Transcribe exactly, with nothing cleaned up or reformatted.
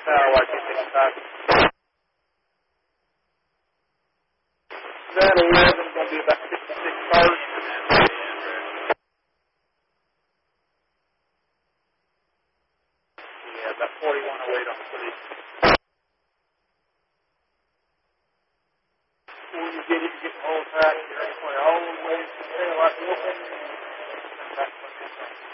Tower, watch it take back. That eleven is going to be about fifty-six cars. Yeah, about forty-one oh eight on the footage. When you get it, you get the whole track, you're going all the way to the tail out the open.